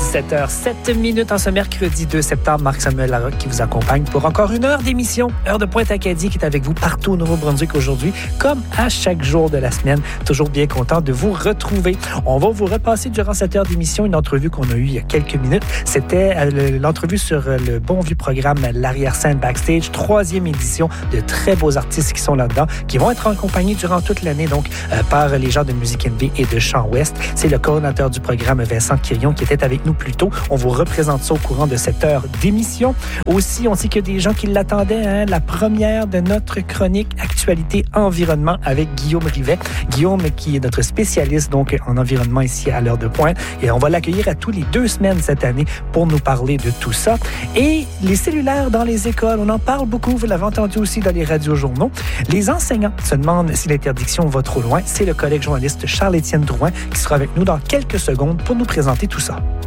7h07 en ce mercredi 2 septembre. Marc-Samuel Larocque qui vous accompagne pour encore une heure d'émission. Heure de Pointe Acadie qui est avec vous partout au Nouveau-Brunswick aujourd'hui, comme à chaque jour de la semaine. Toujours bien content de vous retrouver. On va vous repasser durant cette heure d'émission une entrevue qu'on a eue il y a quelques minutes. C'était l'entrevue sur le bon vieux programme L'arrière-scène backstage, 3e édition, de très beaux artistes qui sont là-dedans, qui vont être accompagnés durant toute l'année donc par les gens de Musique NB et de Chant Ouest. C'est le coordinateur du programme, Vincent Quirion, qui était avec nous plus tôt. On vous représente ça au courant de cette heure d'émission. Aussi, on sait qu'il y a des gens qui l'attendaient, la première de notre chronique Actualité Environnement avec Guillaume Rivet. Guillaume qui est notre spécialiste donc en environnement ici à l'heure de pointe. Et on va l'accueillir à tous les 2 semaines cette année pour nous parler de tout ça. Et les cellulaires dans les écoles, on en parle beaucoup, vous l'avez entendu aussi dans les radiojournaux. Les enseignants se demandent si l'interdiction va trop loin. C'est le collègue journaliste Charles-Étienne Drouin qui sera avec nous dans quelques secondes pour nous présenter tout ça.